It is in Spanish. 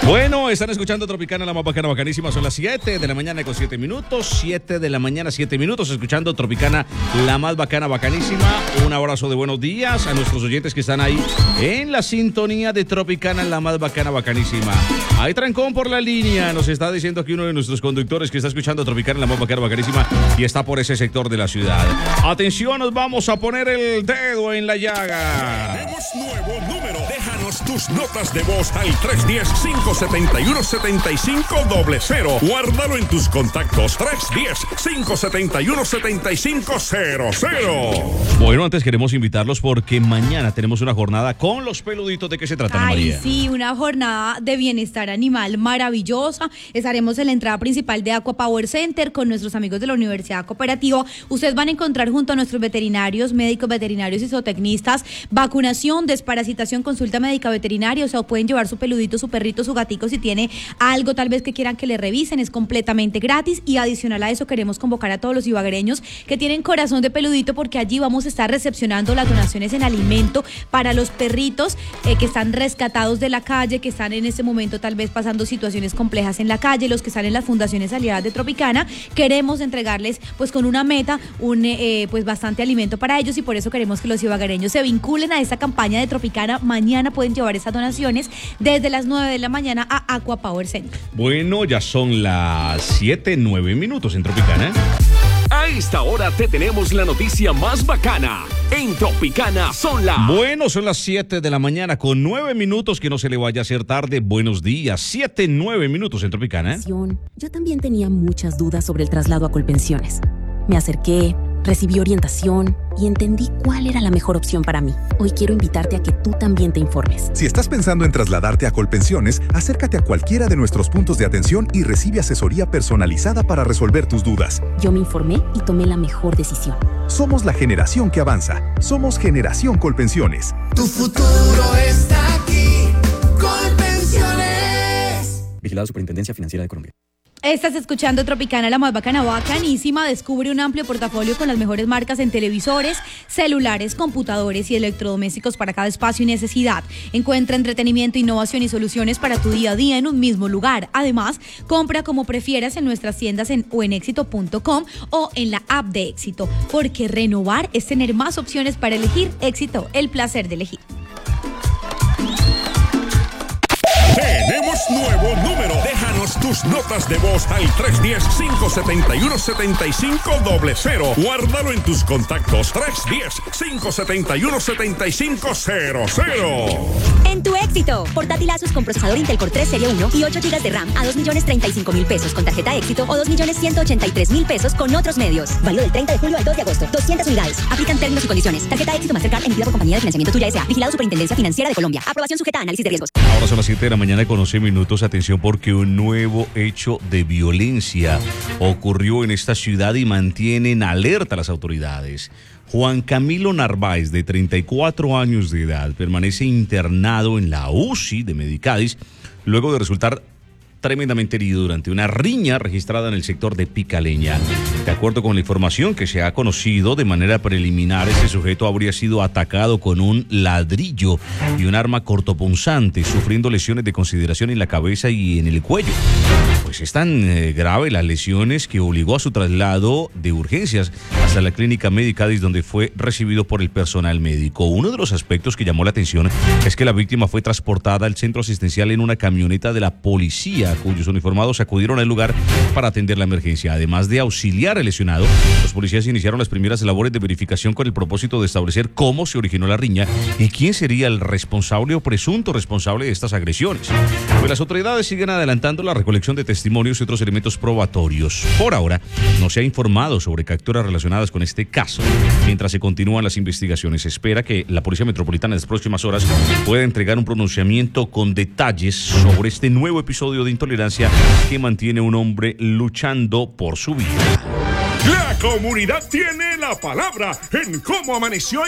Bueno, están escuchando Tropicana, la más bacana, bacanísima. Son las 7 de la mañana con 7 minutos. 7 de la mañana, 7 minutos. Escuchando Tropicana, la más bacana, bacanísima. Un abrazo de buenos días a nuestros oyentes que están ahí en la sintonía de Tropicana, la más bacana, bacanísima. Hay trancón por la línea. Nos está diciendo aquí uno de nuestros conductores que está escuchando Tropicana, la más bacana, bacanísima. Y está por ese sector de la ciudad. Atención, nos vamos a poner el dedo en la llaga. Tenemos nuevo número. Déjanos tus notas de voz al 310-571-7500. Guárdalo en tus contactos. 310-571-7500. Bueno, antes queremos invitarlos porque mañana tenemos una jornada con los peluditos. ¿De qué se trata, Ana María? Sí, una jornada de bienestar animal maravillosa. Estaremos en la entrada principal de Aqua Power Center con nuestros amigos de la Universidad Cooperativa. Ustedes van a encontrar junto a nuestros veterinarios, médicos veterinarios y zootecnistas, vacunación, desparasitación, consulta médica veterinaria. O sea, pueden llevar su peludito, su perrito, su gatico si tiene algo tal vez que quieran que le revisen. Es completamente gratis y adicional a eso queremos convocar a todos los ibaguereños que tienen corazón de peludito, porque allí vamos a estar recepcionando las donaciones en alimento para los perritos que están rescatados de la calle, que están en este momento tal vez pasando situaciones complejas en la calle, los que están en las fundaciones aliadas de Tropicana. Queremos entregarles pues con una meta pues bastante alimento para ellos, y por eso queremos que los ibaguereños se vinculen a esta campaña de Tropicana. Mañana pueden llevar esas donaciones desde las 9 de la mañana a Aqua Power Center. Bueno, ya son las 7:09 minutos en Tropicana. A esta hora te tenemos la noticia más bacana. En Tropicana son las... Bueno, son las 7 de la mañana con 9 minutos, que no se le vaya a hacer tarde. Buenos días, 7:09 minutos en Tropicana. Yo también tenía muchas dudas sobre el traslado a Colpensiones. Me acerqué, recibí orientación y entendí cuál era la mejor opción para mí. Hoy quiero invitarte a que tú también te informes. Si estás pensando en trasladarte a Colpensiones, acércate a cualquiera de nuestros puntos de atención y recibe asesoría personalizada para resolver tus dudas. Yo me informé y tomé la mejor decisión. Somos la generación que avanza. Somos Generación Colpensiones. Tu futuro está aquí. Colpensiones. Vigilado Superintendencia Financiera de Colombia. Estás escuchando Tropicana, la más bacana, bacanísima. Descubre un amplio portafolio con las mejores marcas en televisores, celulares, computadores y electrodomésticos para cada espacio y necesidad. Encuentra entretenimiento, innovación y soluciones para tu día a día en un mismo lugar. Además, compra como prefieras en nuestras tiendas o en éxito.com o en la app de Éxito, porque renovar es tener más opciones para elegir. Éxito, el placer de elegir. Tenemos nuevo número. Déjanos tus notas de voz al 310-571-7500. Guárdalo en tus contactos. 310-571-7500. En tu Éxito, portátil Asus con procesador Intel Core 3 Serie 1 y 8 GB de RAM a 2.035.000 pesos con tarjeta Éxito o 2.183.000 pesos con otros medios. Válido del 30 de julio al 2 de agosto. 200 unidades. Aplican términos y condiciones. Tarjeta Éxito Mastercard emitida por Compañía de Financiamiento Tuya S.A. Vigilado Superintendencia Financiera de Colombia. Aprobación sujeta a análisis de riesgos. Ahora son las 7 de la mañana con 11 minutos. Atención, porque un nuevo hecho de violencia ocurrió en esta ciudad y mantiene en alerta a las autoridades. Juan Camilo Narváez, de 34 años de edad, permanece internado en la UCI de Medicadis luego de resultar tremendamente herido durante una riña registrada en el sector de Picaleña. De acuerdo con la información que se ha conocido de manera preliminar, este sujeto habría sido atacado con un ladrillo y un arma cortopunzante, sufriendo lesiones de consideración en la cabeza y en el cuello. Pues es tan grave las lesiones que obligó a su traslado de urgencias hasta la clínica Medicadis, donde fue recibido por el personal médico. Uno de los aspectos que llamó la atención es que la víctima fue transportada al centro asistencial en una camioneta de la policía, cuyos uniformados acudieron al lugar para atender la emergencia. Además de auxiliar al lesionado, los policías iniciaron las primeras labores de verificación con el propósito de establecer cómo se originó la riña y quién sería el responsable o presunto responsable de estas agresiones. Pues las autoridades siguen adelantando la recolección de testimonios y otros elementos probatorios. Por ahora, no se ha informado sobre capturas relacionadas con este caso. Mientras se continúan las investigaciones, se espera que la Policía Metropolitana en las próximas horas pueda entregar un pronunciamiento con detalles sobre este nuevo episodio de intolerancia que mantiene un hombre luchando por su vida. La comunidad tiene la palabra en cómo amaneció